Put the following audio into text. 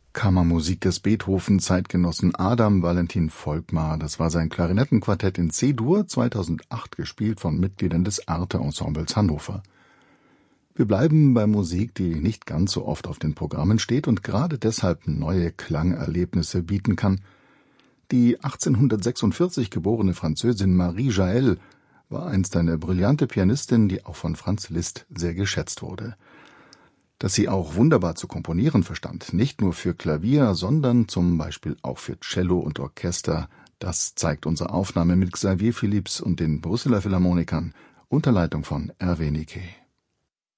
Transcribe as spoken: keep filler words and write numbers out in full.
Kammermusik des Beethoven-Zeitgenossen Adam Valentin Volkmar. Das war sein Klarinettenquartett in C-Dur, zweitausendacht gespielt von Mitgliedern des Arte-Ensembles Hannover. Wir bleiben bei Musik, die nicht ganz so oft auf den Programmen steht und gerade deshalb neue Klangerlebnisse bieten kann. Die achtzehnhundertsechsundvierzig geborene Französin Marie Jaël war einst eine brillante Pianistin, die auch von Franz Liszt sehr geschätzt wurde. Dass sie auch wunderbar zu komponieren verstand, nicht nur für Klavier, sondern zum Beispiel auch für Cello und Orchester, das zeigt unsere Aufnahme mit Xavier Phillips und den Brüsseler Philharmonikern unter Leitung von Hervé Niquet.